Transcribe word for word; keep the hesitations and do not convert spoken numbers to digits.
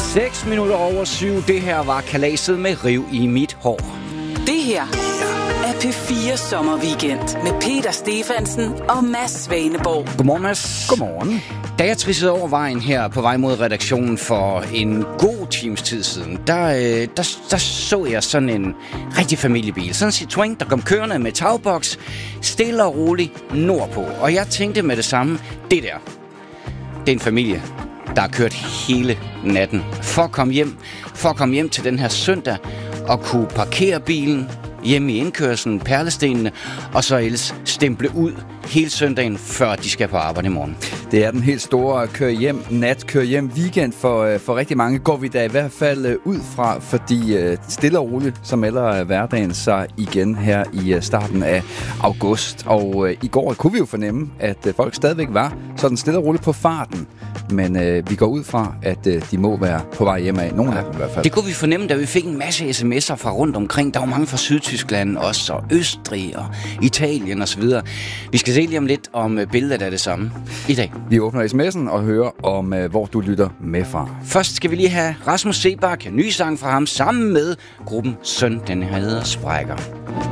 seks minutter over syv. Det her var kalaset med Riv i mit hår. Det her er P fire Sommerweekend med Peter Stefansen og Mads Svaneborg. Godmorgen, Mads. Godmorgen. Da jeg trissede over vejen her på vej mod redaktionen for en god times tid siden, der, øh, der, der så jeg sådan en rigtig familiebil. Sådan en Citroën, der kom kørende med tagboks, stille og roligt nordpå. Og jeg tænkte med det samme, det der, det er en familie, der har kørt hele natten for at komme hjem, for at komme hjem til den her søndag og kunne parkere bilen hjemme i indkørslen, Perlestenene, og så ellers stemple ud hele søndagen, før de skal på arbejde i morgen. Det er den helt store kør hjem nat, kør hjem weekend for, for rigtig mange. Går vi da i hvert fald ud fra, fordi stille og roligt, så melder hverdagen sig igen her i starten af august. Og i går kunne vi jo fornemme, at folk stadigvæk var sådan stille og roligt på farten. Men øh, vi går ud fra, at øh, de må være på vej hjem af. Nogle af dem i hvert fald. Det kunne vi fornemme, da vi fik en masse sms'er fra rundt omkring. Der var mange fra Sydtyskland også, og Østrig og Italien osv. Vi skal se lige om lidt, om øh, billedet er det samme i dag. Vi åbner sms'en og hører om, øh, hvor du lytter med fra. Først skal vi lige have Rasmus Seebach, ny sang fra ham, sammen med gruppen Søn, den hedder Sprækker.